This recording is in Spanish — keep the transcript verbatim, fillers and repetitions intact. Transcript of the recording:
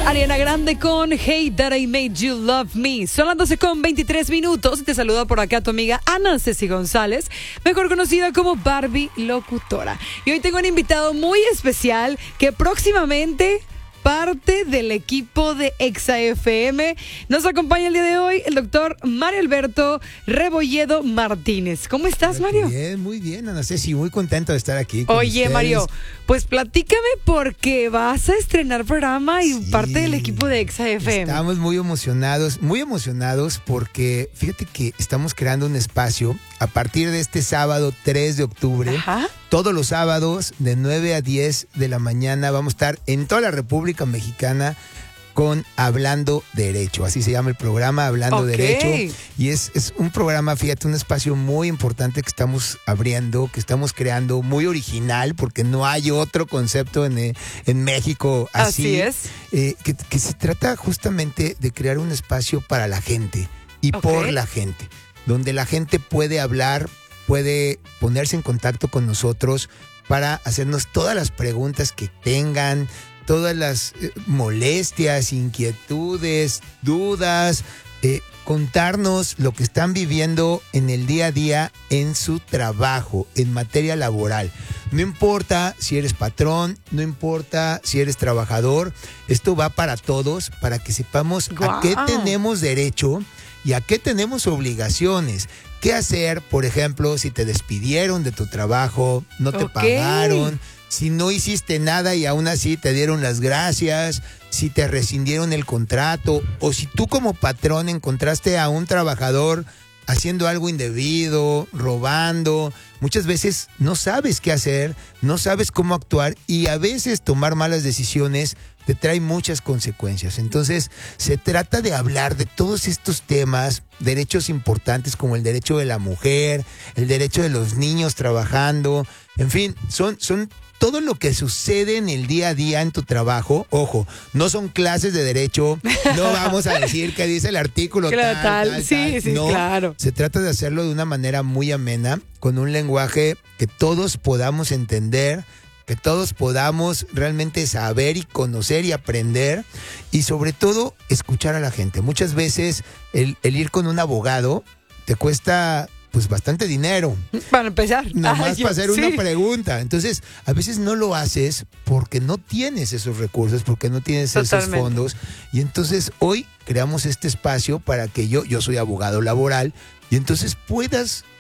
Ariana Grande con Hey That I Made You Love Me. Son las doce con veintitrés minutos y te saluda por acá tu amiga Ana Ceci González, mejor conocida como Barbie Locutora. Y hoy tengo un invitado muy especial que próximamente parte del equipo de Exa F M. Nos acompaña el día de hoy el doctor Mario Alberto Rebolledo Martínez. ¿Cómo estás, Mario? Bien, muy bien, Ana Ceci, muy contento de estar aquí con Oye, ustedes. Mario, pues platícame porque vas a estrenar programa y Sí, parte del equipo de Exa F M. Estamos muy emocionados, muy emocionados porque fíjate que estamos creando un espacio a partir de este sábado tres de octubre. Ajá. Todos los sábados de nueve a diez de la mañana vamos a estar en toda la República Mexicana con Hablando Derecho. Así se llama el programa, Hablando Ok. Derecho. Y es, es un programa, fíjate, un espacio muy importante que estamos abriendo, que estamos creando, muy original, porque no hay otro concepto en, eh, en México así. Así es. Eh, que, que se trata justamente de crear un espacio para la gente y Ok. por la gente, donde la gente puede hablar, puede ponerse en contacto con nosotros para hacernos todas las preguntas que tengan, todas las eh, molestias, inquietudes, dudas, eh, contarnos lo que están viviendo en el día a día en su trabajo, en materia laboral. No importa si eres patrón, no importa si eres trabajador, esto va para todos, para que sepamos Guau. a qué tenemos derecho y a qué tenemos obligaciones. ¿Qué hacer, por ejemplo, si te despidieron de tu trabajo, no te Ok. pagaron, si no hiciste nada y aún así te dieron las gracias, si te rescindieron el contrato, o si tú como patrón encontraste a un trabajador haciendo algo indebido, robando? Muchas veces no sabes qué hacer, no sabes cómo actuar y a veces tomar malas decisiones te trae muchas consecuencias. Entonces, se trata de hablar de todos estos temas, derechos importantes como el derecho de la mujer, el derecho de los niños trabajando, en fin, son, son todo lo que sucede en el día a día en tu trabajo. Ojo, no son clases de derecho, no vamos a decir qué dice el artículo Claro, tal, tal, tal, sí, tal. sí, No, claro. se trata de hacerlo de una manera muy amena, con un lenguaje que todos podamos entender, que todos podamos realmente saber y conocer y aprender, y sobre todo escuchar a la gente. Muchas veces el, el ir con un abogado te cuesta pues bastante dinero. Para empezar. Nomás Ay, yo- para hacer sí. una pregunta. Entonces, a veces no lo haces porque no tienes esos recursos, porque no tienes Totalmente. esos fondos. Y entonces hoy creamos este espacio para que yo, yo soy abogado laboral, y entonces puedas